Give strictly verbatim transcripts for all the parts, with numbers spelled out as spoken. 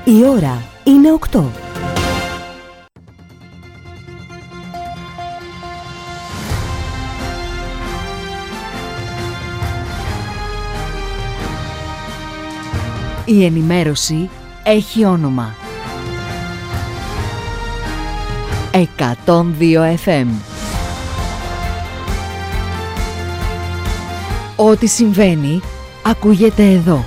Η ώρα είναι οκτώ. Η ενημέρωση έχει όνομα. εκατόν δύο εφ εμ. Ό,τι συμβαίνει, ακούγεται εδώ.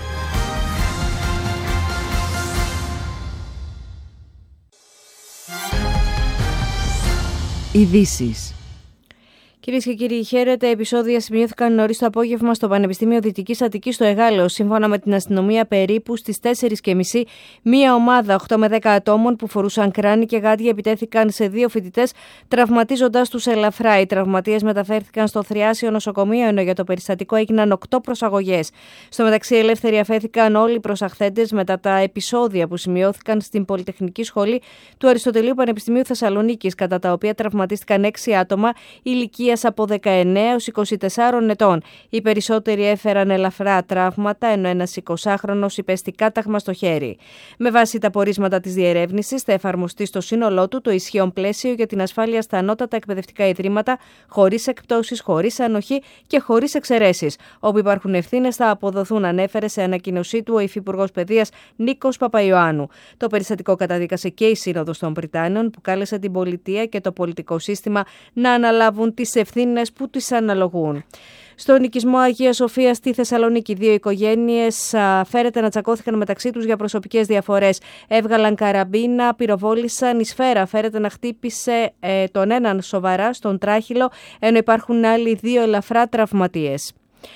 Ειδήσεις. Κυρίες και κύριοι, χαίρετε. Επεισόδια σημειώθηκαν νωρίς το απόγευμα στο Πανεπιστήμιο Δυτικής Αττικής στο Εγάλεο. Σύμφωνα με την αστυνομία, περίπου στις τέσσερις και μισή, μία ομάδα οκτώ με δέκα ατόμων που φορούσαν κράνη και γάντια επιτέθηκαν σε δύο φοιτητές, τραυματίζοντας τους ελαφρά. Οι τραυματίες μεταφέρθηκαν στο Θριάσιο νοσοκομείο, ενώ για το περιστατικό έγιναν οκτώ προσαγωγές. Στο μεταξύ, ελεύθεροι αφέθηκαν όλοι οι προσαχθέντες μετά τα επεισόδια που σημειώθηκαν στην Πολυτεχνική Σχολή του Αριστοτελείου Πανεπιστημίου Θεσσαλονίκης, κατά τα οποία τραυματίστηκαν έξι άτομα ηλικίας από δεκαεννέα έως είκοσι τεσσάρων ετών. Οι περισσότεροι έφεραν ελαφρά τραύματα, ενώ ένας εικοσάχρονος υπέστη κάταγμα στο χέρι. Με βάση τα πορίσματα της διερεύνησης, θα εφαρμοστεί στο σύνολό του το ισχύον πλαίσιο για την ασφάλεια στα ανώτατα εκπαιδευτικά ιδρύματα, χωρίς εκπτώσεις, χωρίς ανοχή και χωρίς εξαιρέσεις. Όπου υπάρχουν ευθύνες θα αποδοθούν, ανέφερε σε ανακοίνωσή του ο Υφυπουργός Παιδείας Νίκος Παπαϊωάννου. Το περιστατικό καταδίκασε και η Σύνοδος των Πριτάνεων, που κάλεσε την πολιτεία και το πολιτικό σύστημα να αναλάβουν τις ευθύνες που τις αναλογούν. Στον οικισμό Αγία Σοφία στη Θεσσαλονίκη, δύο οικογένειες φέρεται να τσακώθηκαν μεταξύ τους για προσωπικές διαφορές. Έβγαλαν καραμπίνα, πυροβόλησαν, η σφαίρα φέρεται να χτύπησε ε, τον έναν σοβαρά στον τράχυλο, ενώ υπάρχουν άλλοι δύο ελαφρά τραυματίες.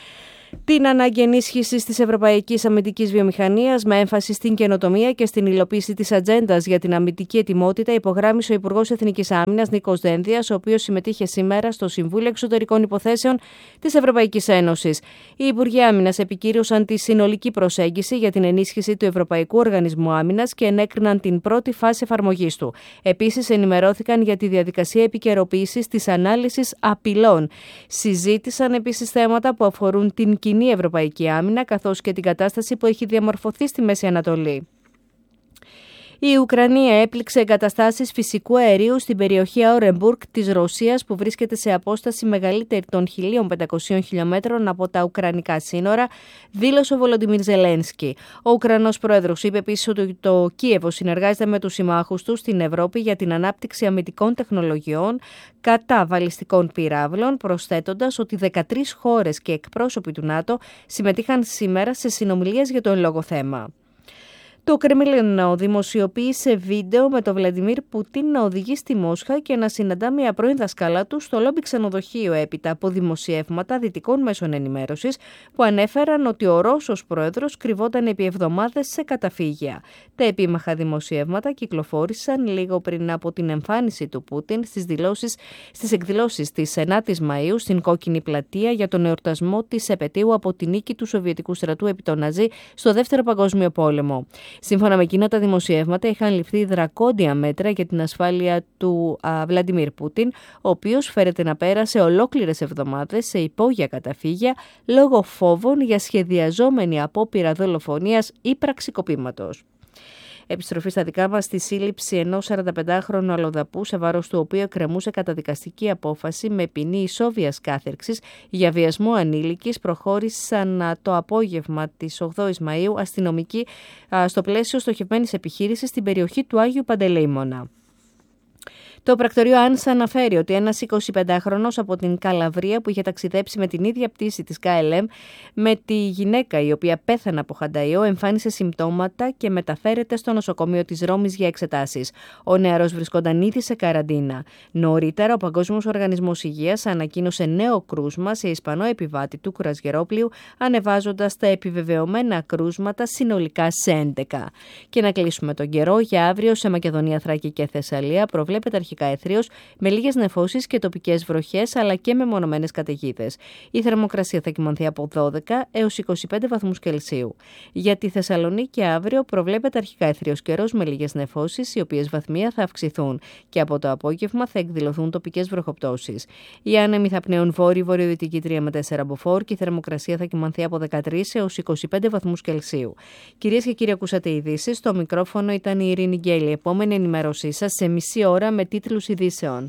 Την ανάγκη ενίσχυσης της ευρωπαϊκής αμυντικής βιομηχανίας με έμφαση στην καινοτομία και στην υλοποίηση της ατζέντας για την αμυντική ετοιμότητα υπογράμμισε ο Υπουργός Εθνικής Άμυνας Νίκος Δένδιας, ο οποίος συμμετείχε σήμερα στο Συμβούλιο Εξωτερικών Υποθέσεων της Ευρωπαϊκής Ένωσης. Οι Υπουργοί Άμυνας επικύρωσαν τη συνολική προσέγγιση για την ενίσχυση του Ευρωπαϊκού Οργανισμού Άμυνας και ενέκριναν την πρώτη φάση εφαρμογής του. Επίσης, ενημερώθηκαν για τη διαδικασία επικαιροποίησης της ανάλυσης απειλών. Συζήτησαν επίσης θέματα που αφορούν την κοινή ευρωπαϊκή άμυνα, καθώς και την κατάσταση που έχει διαμορφωθεί στη Μέση Ανατολή. Η Ουκρανία έπληξε εγκαταστάσεις φυσικού αερίου στην περιοχή Αουρεμπουργκ της Ρωσίας, που βρίσκεται σε απόσταση μεγαλύτερη των χίλια πεντακόσιων χιλιόμετρων από τα ουκρανικά σύνορα, δήλωσε ο Βολοντιμίρ Ζελένσκι. Ο Ουκρανός πρόεδρος είπε επίσης ότι το Κίεβο συνεργάζεται με τους συμμάχους του στην Ευρώπη για την ανάπτυξη αμυντικών τεχνολογιών κατά βαλιστικών πυράβλων, προσθέτοντας ότι δεκατρείς χώρες και εκπρόσωποι του ΝΑΤΟ συμμετείχαν σήμερα σε συνομιλίες για το εν λόγω θέμα. Το Κρεμλίνο δημοσιοποίησε βίντεο με τον Βλαντιμίρ Πούτιν να οδηγεί στη Μόσχα και να συναντά μια πρώην δασκάλα του στο λόμπι ξενοδοχείο, έπειτα από δημοσιεύματα δυτικών μέσων ενημέρωσης που ανέφεραν ότι ο Ρώσος πρόεδρος κρυβόταν επί εβδομάδες σε καταφύγια. Τα επίμαχα δημοσιεύματα κυκλοφόρησαν λίγο πριν από την εμφάνιση του Πούτιν στις, δηλώσεις, στις εκδηλώσεις της ενάτης Μαΐου στην Κόκκινη Πλατεία για τον εορτασμό της επετείου από τη νίκη του Σοβιετικού στρατού επί των Ναζί στο Δεύτερο Παγκόσμιο Πόλεμο. Σύμφωνα με εκείνα τα δημοσιεύματα, είχαν ληφθεί δρακόντια μέτρα για την ασφάλεια του Βλαντιμίρ Πούτιν, ο οποίος φέρεται να πέρασε ολόκληρες εβδομάδες σε υπόγεια καταφύγια λόγω φόβων για σχεδιαζόμενη απόπειρα δολοφονίας ή πραξικοπήματος. Επιστροφή στα δικά μας στη σύλληψη ενός σαρανταπεντάχρονου αλλοδαπού, σε βάρος του οποίου εκκρεμούσε καταδικαστική απόφαση με ποινή ισόβιας κάθερξης για βιασμό ανήλικης, προχώρησαν το απόγευμα της ογδόης Μαΐου αστυνομικοί στο πλαίσιο στοχευμένης επιχείρησης στην περιοχή του Άγιου Παντελεήμωνα. Το πρακτορείο Άνσα αναφέρει ότι ένας εικοσιπεντάχρονος από την Καλαβρία που είχε ταξιδέψει με την ίδια πτήση της Κ Λ Μ με τη γυναίκα η οποία πέθανε από χανταϊό εμφάνισε συμπτώματα και μεταφέρεται στο νοσοκομείο της Ρώμης για εξετάσεις. Ο νεαρός βρισκόταν ήδη σε καραντίνα. Νωρίτερα, ο Παγκόσμιος Οργανισμός Υγείας ανακοίνωσε νέο κρούσμα σε Ισπανό επιβάτη του κρουαζιερόπλοιου, ανεβάζοντας τα επιβεβαιωμένα κρούσματα συνολικά σε έντεκα. Και να κλείσουμε τον καιρό. Για αύριο σε Μακεδονία, Θράκη και Θεσσαλία προβλέπεται αρχικά εθρίως, με λίγες νεφώσεις και τοπικές βροχές, αλλά και με μονομένες καταιγίδες. Η θερμοκρασία θα κυμανθεί από δώδεκα έως είκοσι πέντε βαθμούς Κελσίου. Για τη Θεσσαλονίκη αύριο προβλέπεται αρχικά εθρίος καιρός με λίγες νεφώσεις, οι οποίες βαθμία θα αυξηθούν και από το απόγευμα θα εκδηλωθούν τοπικές βροχοπτώσεις. Οι άνεμοι θα πνέουν βόρειο-βορειοδυτική τρία με τέσσερα μποφόρ και η θερμοκρασία θα κυμανθεί από δεκατρείς έως είκοσι πέντε βαθμούς Κελσίου. Κυρίες και κύριοι, ακούσατε ειδήσεις. Στο μικρόφωνο ήταν η Ειρήνη Γκέλη. Επόμενη ενημέρωσή σας σε μισή ώρα με τίτλους ειδήσεων.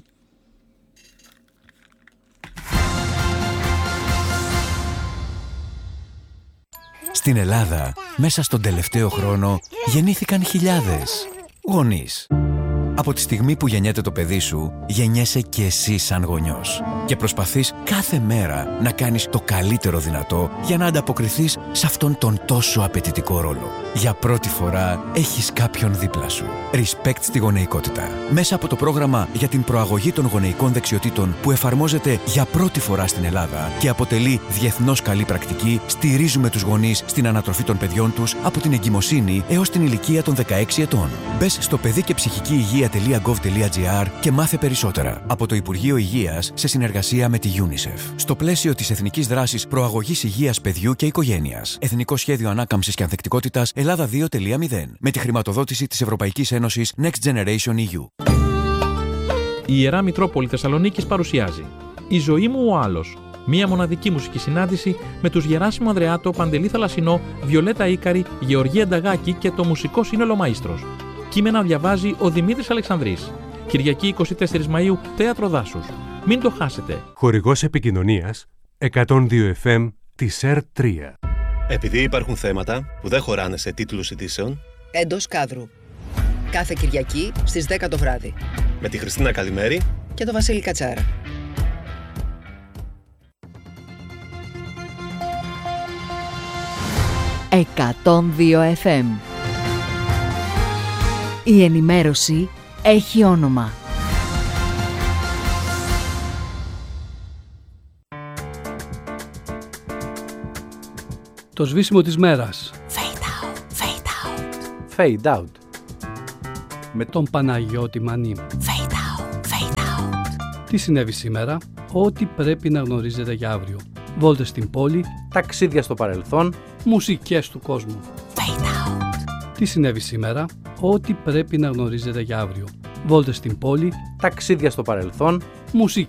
Στην Ελλάδα, μέσα στον τελευταίο χρόνο, γεννήθηκαν χιλιάδες γονείς. Από τη στιγμή που γεννιέται το παιδί σου, γεννιέσαι και εσύ σαν γονιός. Και προσπαθείς κάθε μέρα να κάνεις το καλύτερο δυνατό για να ανταποκριθείς σε αυτόν τον τόσο απαιτητικό ρόλο. Για πρώτη φορά έχεις κάποιον δίπλα σου. Respect στη γονεϊκότητα. Μέσα από το πρόγραμμα για την προαγωγή των γονεϊκών δεξιοτήτων που εφαρμόζεται για πρώτη φορά στην Ελλάδα και αποτελεί διεθνώς καλή πρακτική, στηρίζουμε τους γονείς στην ανατροφή των παιδιών τους από την εγκυμοσύνη έως την ηλικία των δεκαέξι ετών. Μπες στο παιδί και ψυχική υγεία τελεία γκοβ τελεία τζι άρ και μάθε περισσότερα. Από το Υπουργείο Υγείας σε συνεργασία με τη UNICEF. Στο πλαίσιο της Εθνικής Δράσης Προαγωγής Υγείας Παιδιού και Οικογένειας. Εθνικό Σχέδιο Ανάκαμψης και Ανθεκτικότητας Ελλάδα δύο τελεία μηδέν. Με τη χρηματοδότηση της Ευρωπαϊκής Ένωσης Next Generation ι γιου. Η Ιερά Μητρόπολη Θεσσαλονίκης παρουσιάζει «Η ζωή μου ο άλλος». Μία μοναδική μουσική συνάντηση με τους Γεράσιμο Ανδρεάτο, Παντελή Θαλασσινό, Βιολέτα Ίκαρη, Γεωργία Νταγάκη και το μουσικό σύνολο Μαΐστρος. Κείμενα διαβάζει ο Δημήτρης Αλεξανδρής. Κυριακή εικοστή τέταρτη Μαΐου, Θέατρο Δάσους. Μην το χάσετε. Χορηγός επικοινωνίας εκατόν δύο εφ εμ της ΕΡ τρία. Επειδή υπάρχουν θέματα που δεν χωράνε σε τίτλους ειδήσεων, εντός κάδρου. Κάθε Κυριακή στις δέκα το βράδυ. Με τη Χριστίνα Καλημέρη και το Βασίλη Κατσάρα. εκατόν δύο εφ εμ. Η ενημέρωση έχει όνομα. Το σβήσιμο της μέρας. Fade out, fade out. Fade out. Με τον Παναγιώτη Μανή. Fade out, fade out. Τι συνέβη σήμερα? Ό,τι πρέπει να γνωρίζετε για αύριο. Βόλτες στην πόλη. Ταξίδια στο παρελθόν. Μουσικές του κόσμου. Fade out. Τι συνέβη σήμερα? Ό,τι πρέπει να γνωρίζετε για αύριο. Βόλτες στην πόλη. Ταξίδια στο παρελθόν. Μουσικές